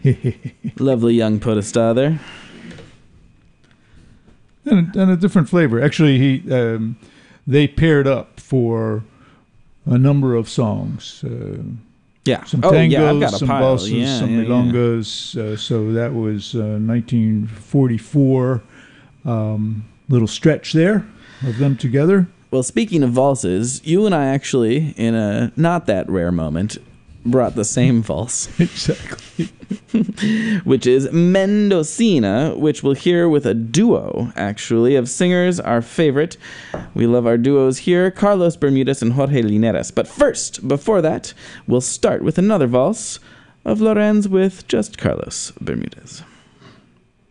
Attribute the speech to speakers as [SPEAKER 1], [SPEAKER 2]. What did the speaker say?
[SPEAKER 1] Lovely young Podesta there.
[SPEAKER 2] And a different flavor. Actually, they paired up for a number of songs.
[SPEAKER 1] Yeah.
[SPEAKER 2] Some
[SPEAKER 1] I've
[SPEAKER 2] tangos,
[SPEAKER 1] got a
[SPEAKER 2] some
[SPEAKER 1] pile.
[SPEAKER 2] bossas, some milongas. So that was 1944. Little stretch there of them together.
[SPEAKER 1] Well, speaking of valses, you and I actually, in a not that rare moment, brought the same valse.
[SPEAKER 2] Exactly.
[SPEAKER 1] Which is Mendocina, which we'll hear with a duo, actually, of singers, our favorite. We love our duos here, Carlos Bermudez and Jorge Linares. But first, before that, we'll start with another valse of Lorenz with just Carlos Bermudez.